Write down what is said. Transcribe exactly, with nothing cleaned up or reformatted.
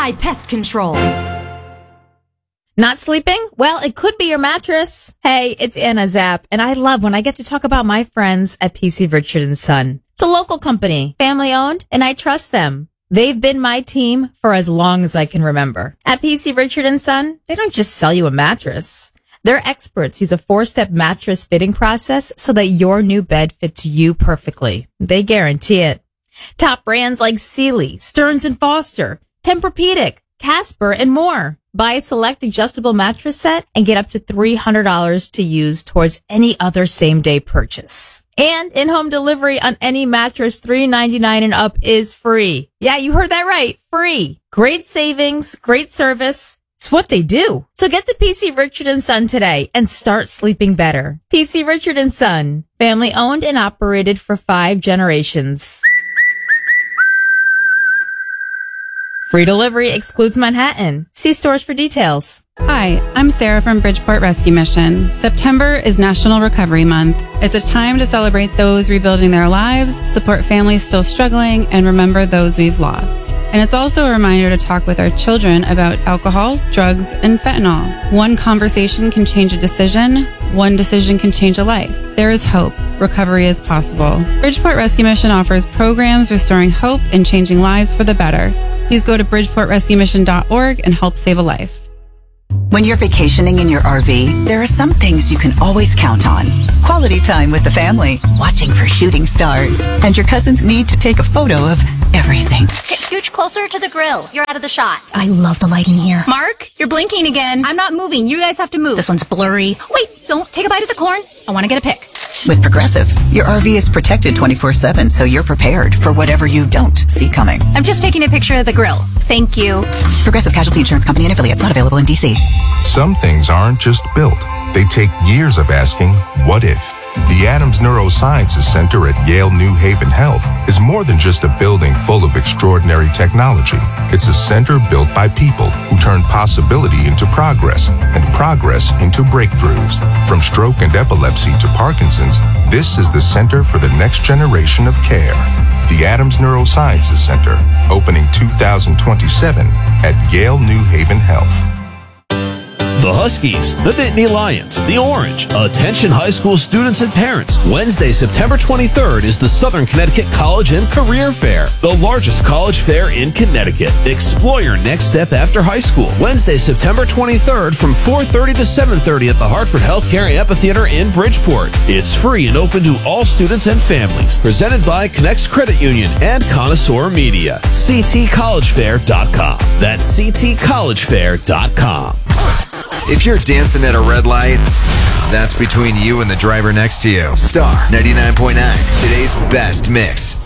Try pest control. Not sleeping? Well, it could be your mattress. Hey, it's Anna Zapp, and I love when I get to talk about my friends at P C Richard and Son. It's a local company, family owned, and I trust them. They've been my team for as long as I can remember. At P C Richard and Son, they don't just sell you a mattress. Their experts use a four-step mattress fitting process so that your new bed fits you perfectly. They guarantee it. Top brands like Sealy, Stearns and Foster, Tempur-Pedic, Casper, and more. Buy a select adjustable mattress set and get up to three hundred dollars to use towards any other same-day purchase. And in-home delivery on any mattress three ninety-nine and up is free. Yeah, you heard that right. Free. Great savings, great service. It's what they do. So get to P C Richard and Son today and start sleeping better. P C Richard and Son, family owned and operated for five generations. Free delivery excludes Manhattan. See stores for details. Hi, I'm Sarah from Bridgeport Rescue Mission. September is National Recovery Month. It's a time to celebrate those rebuilding their lives, support families still struggling, and remember those we've lost. And it's also a reminder to talk with our children about alcohol, drugs, and fentanyl. One conversation can change a decision. One decision can change a life. There is hope. Recovery is possible. Bridgeport Rescue Mission offers programs restoring hope and changing lives for the better. Please go to bridgeport rescue mission dot org and help save a life. When you're vacationing in your R V, there are some things you can always count on. Quality time with the family, watching for shooting stars, and your cousin's need to take a photo of everything. Okay, scooch closer to the grill. You're out of the shot. I love the lighting here. Mark, you're blinking again. I'm not moving. You guys have to move. This one's blurry. Wait, don't take a bite of the corn. I want to get a pic. With Progressive, your R V is protected twenty-four seven, so you're prepared for whatever you don't see coming. I'm just taking a picture of the grill. Thank you. Progressive Casualty Insurance Company and affiliates, not available in D C. Some things aren't just built. They take years of asking, what if? The Adams Neurosciences Center at Yale New Haven Health is more than just a building full of extraordinary technology. It's a center built by people who turn possibility into progress and progress into breakthroughs. From stroke and epilepsy to Parkinson's, this is the center for the next generation of care. The Adams Neurosciences Center, opening two thousand twenty-seven at Yale New Haven Health. The Huskies, the Nittany Lions, the Orange. Attention high school students and parents. Wednesday, September twenty-third is the Southern Connecticut College and Career Fair, the largest college fair in Connecticut. Explore your next step after high school. Wednesday, September twenty-third from four thirty to seven thirty at the Hartford Healthcare Amphitheater in Bridgeport. It's free and open to all students and families. Presented by Connects Credit Union and Connoisseur Media. c t college fair dot com. That's c t college fair dot com. If you're dancing at a red light, that's between you and the driver next to you. Star ninety-nine point nine, today's best mix.